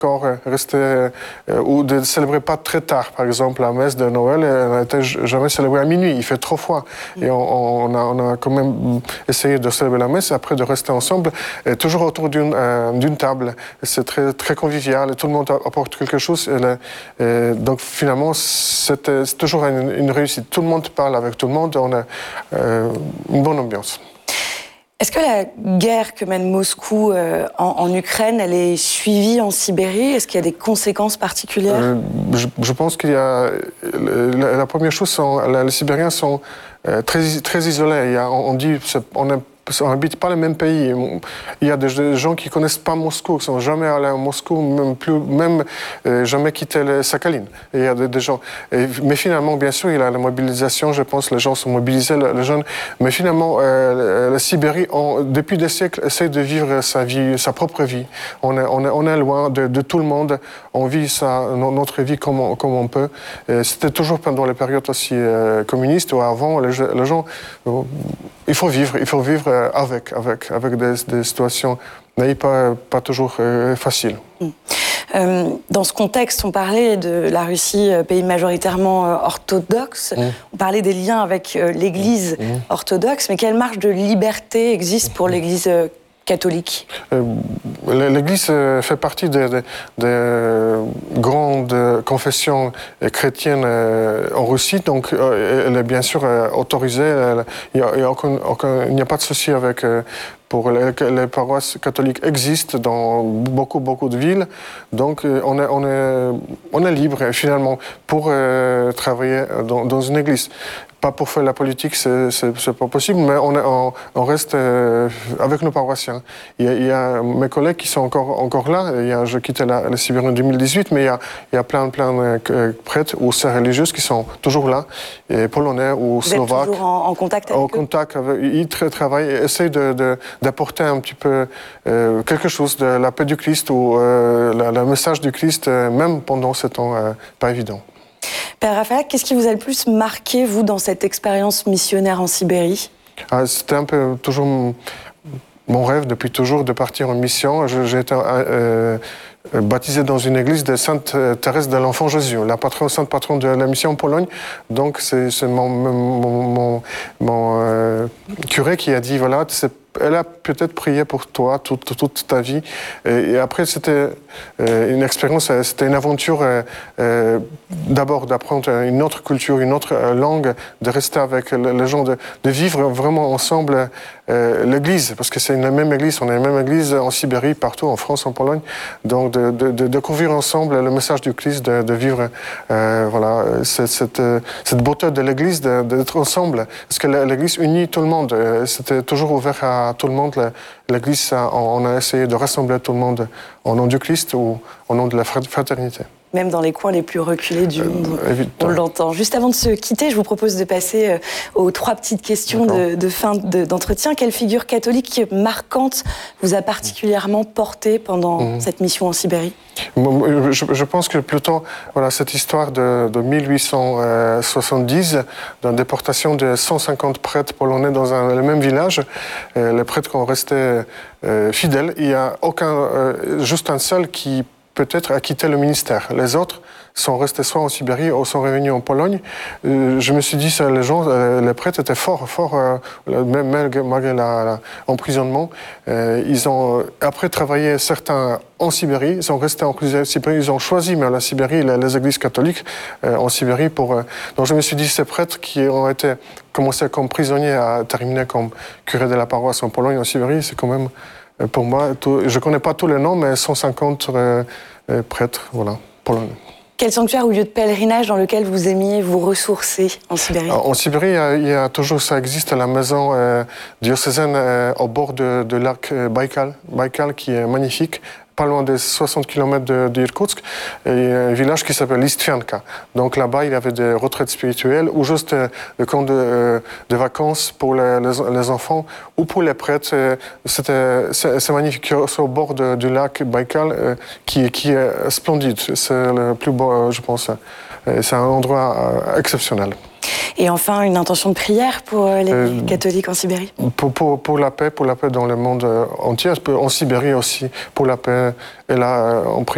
encore rester ou de célébrer pas très tard. Par exemple, la messe de Noël n'était jamais célébrée à minuit. Il fait trop froid. Et on a quand même essayé de célébrer la messe, après de rester ensemble, et toujours autour d'une table. C'est très, très convivial. Et tout le monde apporte quelque chose. Et donc finalement, c'est toujours une réussite. Tout le monde parle avec tout le monde. On a une bonne ambiance. Est-ce que la guerre que mène Moscou en Ukraine, elle est suivie en Sibérie? Est-ce qu'il y a des conséquences particulières? Je pense qu'il y a... La première chose, les Sibériens sont très, très isolés. On dit on n'habite pas le même pays. Il y a des gens qui ne connaissent pas Moscou, qui ne sont jamais allés à Moscou, même jamais quitté les Sakhalines. Il y a des gens. Mais finalement, bien sûr, il y a la mobilisation. Je pense que les gens sont mobilisés, les jeunes. Mais finalement, la Sibérie, depuis des siècles, essaie de vivre sa vie, sa propre vie. On est loin de tout le monde. On vit notre vie comme on peut. C'était toujours pendant les périodes aussi communistes, où avant, les gens... Il faut vivre avec des situations pas toujours faciles. Dans ce contexte, on parlait de la Russie, pays majoritairement orthodoxe. On parlait des liens avec l'Église orthodoxe. Mais quelle marge de liberté existe pour l'Église catholique? L'Église fait partie des grandes confessions chrétiennes en Russie, donc elle est bien sûr autorisée. Il n'y a pas de souci avec... Pour les paroisses catholiques existent dans beaucoup de villes, donc on est libre finalement pour travailler dans une église. Pas pour faire la politique, c'est pas possible, mais on reste avec nos paroissiens. Il y a mes collègues qui sont encore là. Je quittais la Sibérie en 2018, mais il y a plein de prêtres ou sœurs religieuses qui sont toujours là, et polonais ou slovaques. Vous êtes toujours en contact avec eux? En contact avec eux. Ils travaillent, essayent d'apporter un petit peu quelque chose de la paix du Christ ou le message du Christ, même pendant ce temps pas évident. Père Raphaël, qu'est-ce qui vous a le plus marqué, vous, dans cette expérience missionnaire en Sibérie? C'était un peu toujours mon rêve depuis toujours de partir en mission. J'ai été baptisé dans une église de Sainte Thérèse de l'Enfant Jésus, la sainte patronne de la mission en Pologne. Donc c'est mon curé qui a dit, voilà, elle a peut-être prié pour toi toute ta vie. Et après, c'était une expérience, c'était une aventure d'abord d'apprendre une autre culture, une autre langue, de rester avec les gens, de vivre vraiment ensemble l'église, parce que c'est la même église, on a la même église en Sibérie, partout, en France, en Pologne. Donc de découvrir ensemble le message du Christ, de vivre voilà, cette beauté de l'église, d'être ensemble. Parce que l'église unit tout le monde. C'était toujours ouvert à tout le monde. L'église, on a essayé de rassembler tout le monde au nom du Christ ou au nom de la fraternité. Même dans les coins les plus reculés du monde, on l'entend. Juste avant de se quitter, je vous propose de passer aux 3 petites questions de fin d'entretien. Quelle figure catholique marquante vous a particulièrement porté pendant cette mission en Sibérie? Je pense que plutôt voilà, cette histoire de 1870, d'une déportation de 150 prêtres polonais dans le même village. Les prêtres ont resté fidèles. Il n'y a juste un seul qui peut-être a quitté le ministère. Les autres sont restés soit en Sibérie ou sont revenus en Pologne. Je me suis dit, les prêtres étaient forts, malgré l'emprisonnement. Ils ont après travaillé certains en Sibérie, ils sont restés en Sibérie, ils ont choisi mais la Sibérie, les églises catholiques en Sibérie donc je me suis dit, ces prêtres qui ont commencé comme prisonniers à terminer comme curé de la paroisse en Pologne, en Sibérie, c'est quand même pour moi, je ne connais pas tous les noms, mais 150 prêtres, voilà, polonais. Quel sanctuaire ou lieu de pèlerinage dans lequel vous aimiez vous ressourcer en Sibérie? En Sibérie, il y a toujours, ça existe, la maison diocésaine au bord de lac Baïkal, qui est magnifique, pas loin de 60 km d'Irkoutsk, et un village qui s'appelle Listvianka. Donc là-bas, il y avait des retraites spirituelles ou juste des camps de vacances pour les enfants ou pour les prêtres. C'est magnifique, c'est au bord du lac Baïkal qui est splendide. C'est le plus beau, je pense. C'est un endroit exceptionnel. Et enfin, une intention de prière pour les catholiques en Sibérie? Pour la paix dans le monde entier, en Sibérie aussi, pour la paix. Et là, on prie.